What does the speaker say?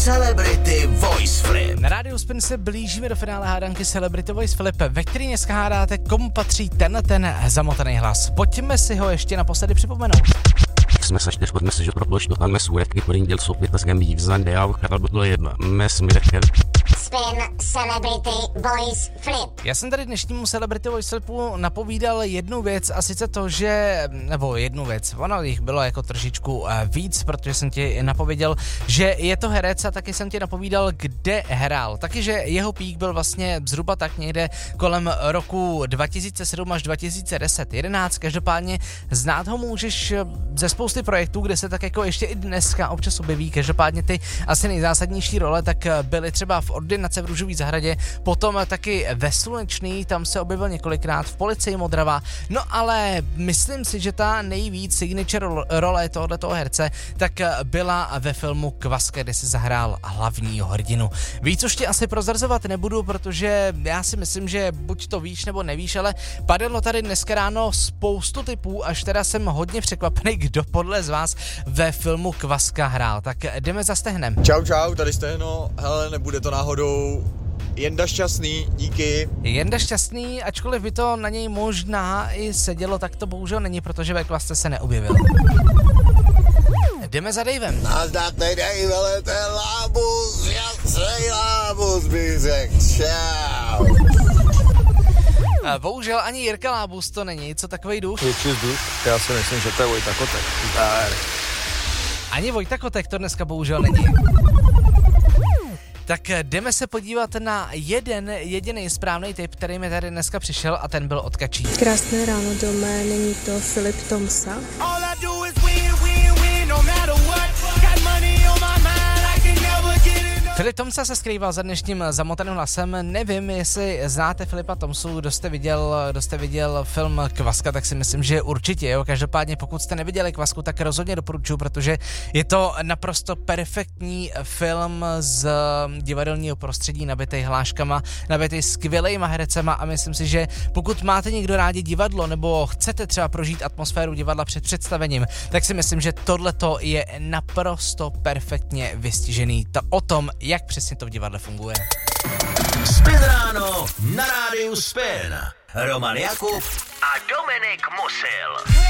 Celebrity Voice Flip. Na rádiu Spin se blížíme do finále hádanky Celebrity Voice Flip, ve který dneska hádáte, komu patří ten zamotaný hlas. Pojďme si ho ještě naposledy připomenout. Jsme se čtyřkot že propločno tam mesůretky porinděl soupět s gambí vzande a uchadal bylo jedna. Spin Celebrity Voice Flip. Já jsem tady dnešnímu Celebrity Voice Flipu napovídal jednu věc, a sice to, že, nebo jednu věc, ono jich bylo jako trošičku víc, protože jsem ti napověděl, že je to herec, a taky jsem ti napovídal, kde hrál. Taky, že jeho pík byl vlastně zhruba tak někde kolem roku 2007 až 2010-11, každopádně znát ho můžeš ze spousty projektů, kde se tak jako ještě i dneska občas objeví. Každopádně ty asi nejzásadnější role tak byly třeba v Ordinace v Růžové zahradě, potom taky ve Slunečný, tam se objevil několikrát, v Policii Modrava, no ale myslím si, že ta nejvíc signature role tohoto herce tak byla ve filmu Kvaska, kde si zahrál hlavního hrdinu. Víc už ti asi prozrazovat nebudu, protože já si myslím, že buď to víš nebo nevíš, ale padalo tady dneska ráno spoustu typů, až teda jsem hodně překvapený, kdo podle z vás ve filmu Kvaska hrál. Tak jdeme za Stehnem. Čau, tady Stehno. Hele, nebude to náhodou Jenda Šťastný, díky. Jenda Šťastný, ačkoliv by to na něj možná i sedělo, tak to bohužel není, protože ve Kvasce se neobjevil. Jdeme za Davem. Nazdátej Dave, ale to je lábus, jasnej lábus bych řekl, čau. Bohužel ani Jirka Lábus to není, co takovej duch. Větší vzduch, já si myslím, že to je Vojta Kotek. Ani Vojta Kotek to dneska bohužel není. Tak jdeme se podívat na jeden jediný správný tip, který mi tady dneska přišel, a ten byl od Kačí. Krásné ráno, Dome, není to Filip Tomsa? Filip Tomsa se skrýval za dnešním zamotaným hlasem. Nevím, jestli znáte Filipa Tomsu, kdo jste viděl film Kvaska, tak si myslím, že určitě, jo. Každopádně pokud jste neviděli Kvasku, tak rozhodně doporučuji, protože je to naprosto perfektní film z divadelního prostředí, nabitej hláškama, nabitej skvělejma herecema, a myslím si, že pokud máte někdo rádi divadlo, nebo chcete třeba prožít atmosféru divadla před představením, tak si myslím, že tohleto je naprosto perfektně vystižený. O tom, jak přesně to v divadle funguje. Spin ráno na rádiu Spin. Roman Jakub a Dominik Musil.